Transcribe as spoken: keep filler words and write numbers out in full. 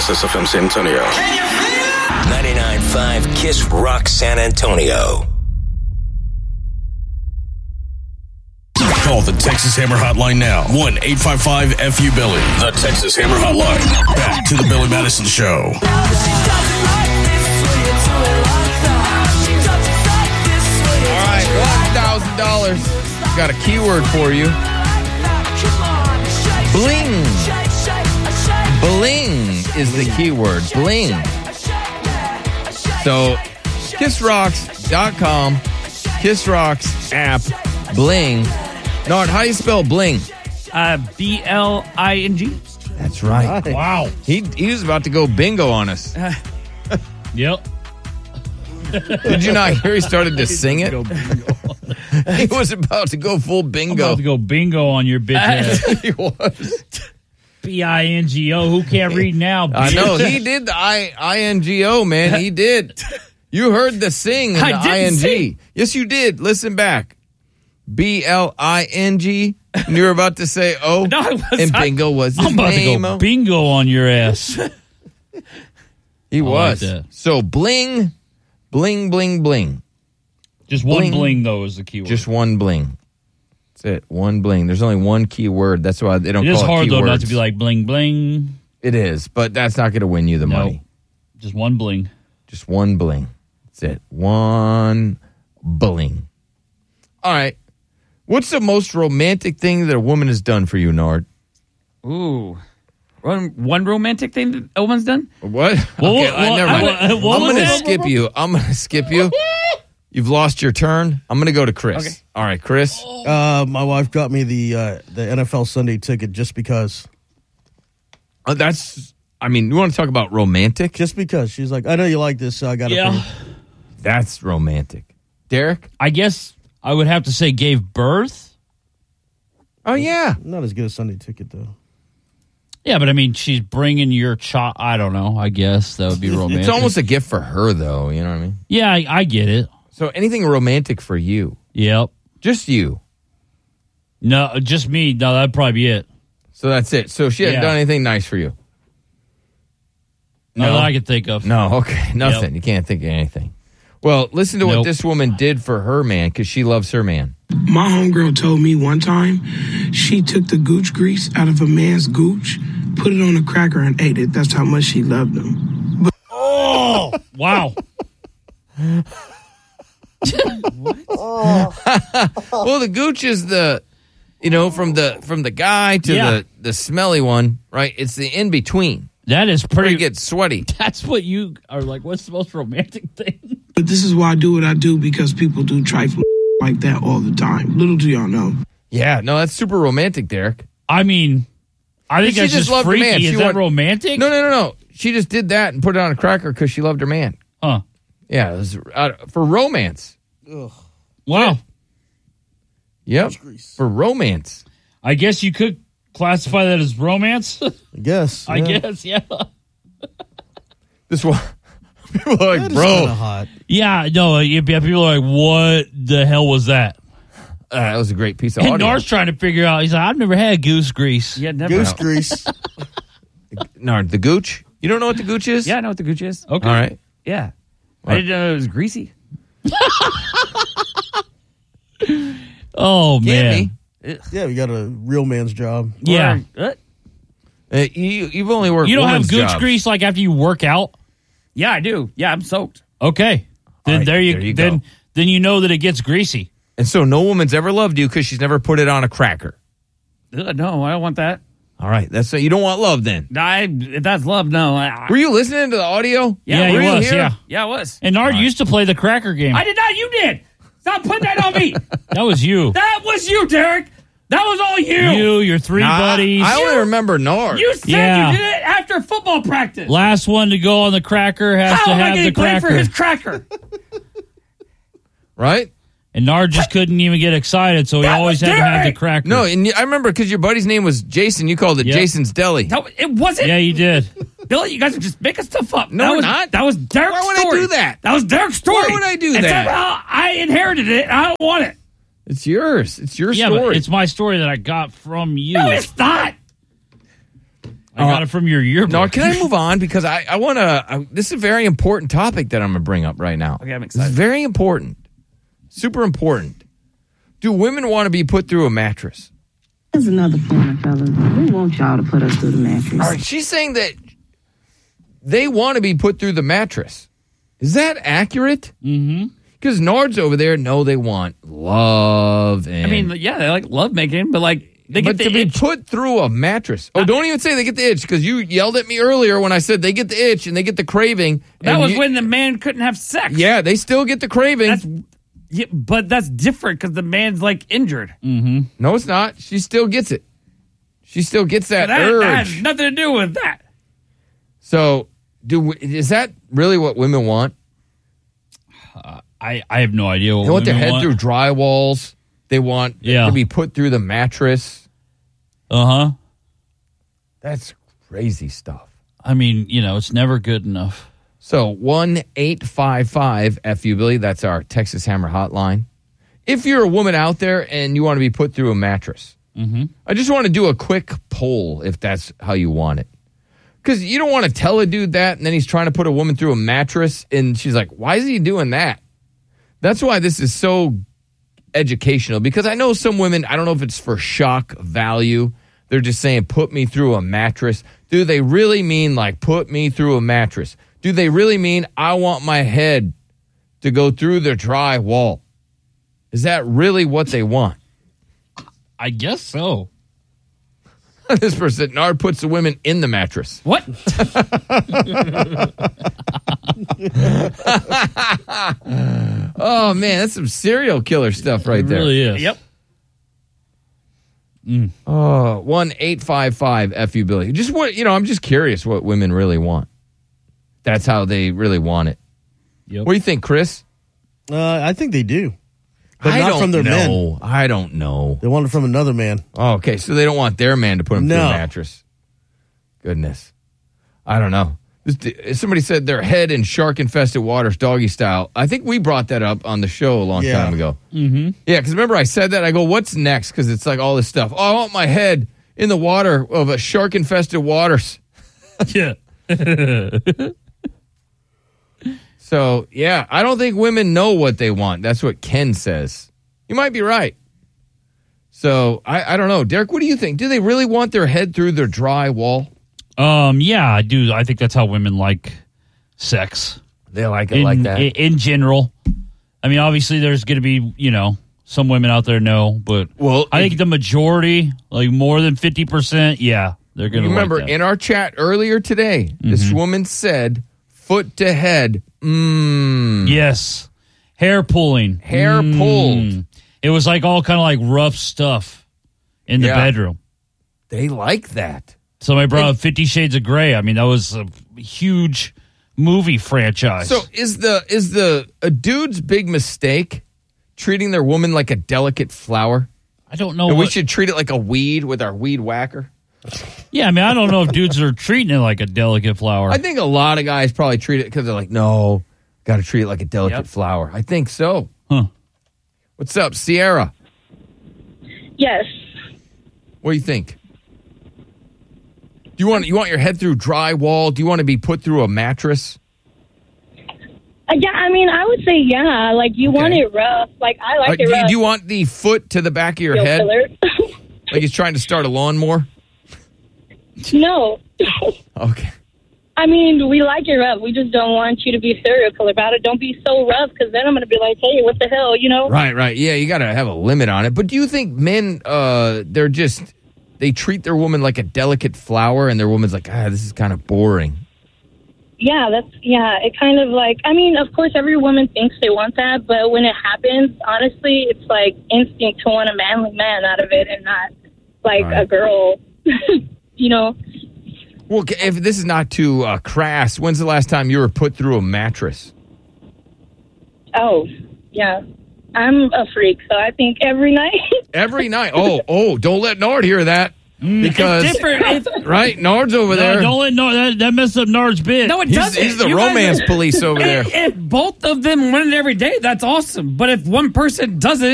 S S F M San Antonio. ninety-nine point five Kiss Rock San Antonio. Call the Texas Hammer Hotline now. one eight five five F U Billy. The Texas Hammer Hotline. Back to the Billy Madison Show. All right, one thousand dollars. Got a keyword for you. Bling. Bling is the keyword. Bling. So, kiss rocks dot com, Kiss Rocks app, Bling. Nard, how do you spell bling? Uh, B L I N G. That's right. Nice. Wow. He he was about to go bingo on us. Uh, Yep. Did you not hear he started to sing it? He was about to go full bingo. I'm about to go bingo on your bitch ass. He was. B I N G O. Who can't read now? Bitch? I know. He did the I, I-N-G-O, man. He did. You heard the sing in I the didn't I N G. sing. Yes, you did. Listen back. B L I N G. And you were about to say O. No, I was And not. bingo was his I'm about name. to go bingo on your ass. He like was. that. So bling, bling, bling, bling. Just one Bling. bling, though, is the keyword. Just one bling. That's it. One bling. There's only one key word. That's why they don't It call is it hard, though, keywords. not to be like bling, bling. It is, but that's not going to win you the No. money. Just one bling. Just one bling. That's it. One bling. All right. What's the most romantic thing that a woman has done for you, Nard? Ooh. One, one romantic thing that a woman's done? What? Well, okay, well, I, never I- mind. what I'm was going to that? skip you. I'm going to skip you. You've lost your turn. I'm going to go to Chris. Okay. All right, Chris. Uh, my wife got me the uh, the N F L Sunday ticket just because. Uh, that's, I mean, you want to talk about romantic? Just because. She's like, I know you like this, so I got it Yeah. for you. That's romantic. Derek? I guess I would have to say gave birth. Oh, yeah. Not as good as Sunday ticket, though. Yeah, but I mean, she's bringing your child. I don't know. I guess that would be romantic. It's almost a gift for her, though. You know what I mean? Yeah, I, I get it. So anything romantic for you? Yep. Just you. No, just me. No, that'd probably be it. So that's it. So she hasn't Yeah. done anything nice for you? Not No. that I could think of. No, okay. Nothing. Yep. You can't think of anything. Well, listen to what Nope. this woman did for her man because she loves her man. My homegirl told me one time she took the gooch grease out of a man's gooch, put it on a cracker, and ate it. That's how much she loved him. But Oh, wow. Well, the gooch is the, you know, from the from the guy to Yeah. the, the smelly one, right? It's the in between. That is Where pretty you get sweaty. That's what you are like. What's the most romantic thing? but this is why I do what I do, because people do trifling like that all the time. Little do y'all know. Yeah, no, that's super romantic, Derek. I mean, I think She that's just just loved her freaky. man. Is She that want- romantic? No, no, no, no. She just did that and put it on a cracker because she loved her man. Huh. Yeah, it was uh, for romance. Wow. Yep, for romance. I guess you could classify that as romance. I guess. I yeah. guess, yeah. This one, people are like, That is bro, kinda hot. Yeah, no, yeah, people are like, what the hell was that? uh, that was a great piece of And audio. Nard's trying to figure out, he's like, I've never had goose grease. Yeah, never. Goose grease. Nard, the gooch. You don't know what the gooch is? Yeah, I know what the gooch is. Okay. All right. Yeah. What? I didn't know it was greasy. Oh, Can't man. be. Yeah, we got a real man's job. Yeah. Or, uh, Uh, you, you've only worked You don't have women's goose jobs. grease like after you work out? yeah, I do. Yeah, I'm soaked. Okay. Then All right, there you, there you then go. then you know that it gets greasy. And so no woman's ever loved you because she's never put it on a cracker. Ugh, no, I don't want that. All right. That's you don't want love then. I, if that's love, no. I, Were you listening to the audio? Yeah, he were you was, here? yeah. yeah, I was. And Nard used to play the cracker game. I did not. You did. Stop putting that on me. That was you. That was you, Derek. That was all you. You, your three Nah, buddies. I only remember Nard. You said Yeah. you did it after football practice. Last one to go on the cracker has How to am I have the getting played cracker. for his cracker? right? And Nard just couldn't even get excited, so he That always was had to have the Derek. cracker. No, and you- I remember because your buddy's name was Jason. You called it Yep. Jason's Deli. No, it wasn't. Yeah, you did. Billy, you guys are just making stuff up. No, that we're was, not. That was Derek's Why would I story. do that? That was Derek's story. Why would I do and that? somehow I inherited it. And I don't want it. It's yours. It's your Yeah, story. but it's my story that I got from you. No, it's not. I got it from your yearbook. No, can I move on? Because I, I want to, this is a very important topic that I'm going to bring up right now. Okay, I'm This excited. is very important. Super important. Do women want to be put through a mattress? There's another point, fellas. We want y'all to put us through the mattress. All right, she's saying that they want to be put through the mattress. Is that accurate? Mm-hmm. Because Nards over there, no, they want love. And, I mean, yeah, they like love making, but like they but get to the be itch. put through a mattress. Oh, don't even say they get the itch, because you yelled at me earlier when I said they get the itch and they get the craving. That and was you- when the man couldn't have sex. Yeah, they still get the craving. That's, yeah, but that's different because the man's like injured. Mm-hmm. No, it's not. She still gets it. She still gets that, that, urge. that has nothing to do with that. So, do we, is that really what women want? I, I have no idea what They want their women head want. through drywalls. They want Yeah. to be put through the mattress. Uh-huh. That's crazy stuff. I mean, you know, it's never good enough. So one eight five five F U Billy, that's our Texas Hammer hotline. If you're a woman out there and you want to be put through a mattress, Mm-hmm. I just want to do a quick poll if that's how you want it. Because you don't want to tell a dude that and then he's trying to put a woman through a mattress and she's like, why is he doing that? That's why this is so educational, because I know some women, I don't know if it's for shock value. They're just saying, put me through a mattress. Do they really mean like put me through a mattress? Do they really mean I want my head to go through the dry wall? Is that really what they want? I guess so. This person, Nard puts the women in the mattress. What? Oh, man, that's some serial killer stuff right It there. really is. Yep. Oh, one eight five five F U Billy. Just what, you know, I'm just curious what women really want. That's how they really want it. Yep. What do you think, Chris? Uh, I think they do. But I not don't from their men. know. I don't know. They want it from another man. Oh, okay, so they don't want their man to put them through No. a mattress. Goodness. I don't know. This- Somebody said their head in shark-infested waters, doggy style. I think we brought that up on the show a long Yeah. time ago. Mm-hmm. Yeah, because remember I said that? I go, what's next? Because it's like all this stuff. Oh, I want my head in the water of a shark-infested waters. Yeah. So, yeah, I don't think women know what they want. That's what Ken says. You might be right. So, I, I don't know. Derek, what do you think? Do they really want their head through their dry wall? Um. Yeah, I do. I think that's how women like sex. They like it in, like that. In, in general. I mean, obviously, there's going to be, you know, some women out there know, but Well, I if- think the majority, like more than fifty percent, yeah, they're going You to remember like that. in our chat earlier today, this woman said, foot to head, mmm. Yes. Hair pulling. Hair Mm. pulled. It was like all kind of like rough stuff in the Yeah. bedroom. They like that. Somebody brought up Fifty Shades of Grey. I mean, that was a huge movie franchise. So is the is the a dude's big mistake treating their woman like a delicate flower? I don't know. And we what- should treat it like a weed with our weed whacker? Yeah, I mean, I don't know if dudes are treating it like a delicate flower. I think a lot of guys probably treat it because they're like, no, got to treat it like a delicate Yep. flower. I think so. Huh. What's up, Sierra? Yes. What do you think? Do you want you want your head through drywall? Do you want to be put through a mattress? Uh, yeah, I mean, I would say yeah. Like, you Okay. want it rough. Like, I like Uh, it do, you- rough. do you want the foot to the back of your Serial head, killer. like he's trying to start a lawnmower? No. Okay. I mean, we like it rough. We just don't want you to be serial killer about it. Don't be so rough, because then I'm going to be like, hey, what the hell, you know? Right, right. Yeah, you got to have a limit on it. But do you think men, uh, they're just, they treat their woman like a delicate flower and their woman's like, ah, this is kind of boring? Yeah, that's, yeah, it kind of like, I mean, of course, every woman thinks they want that, but when it happens, honestly, it's like instinct to want a manly man out of it and not like Right. a girl, you know? Well, if this is not too uh, crass, when's the last time you were put through a mattress? Oh, yeah. I'm a freak, so I think every night. Every night. Oh, oh, don't let Nard hear that. Because, It's different. It's- right, Nard's over No, there. don't let no that, that messed up Nard's bit. no, it He's, doesn't. he's the You guys romance are- police over there. If, if both of them win it every day, that's awesome. But if one person doesn't,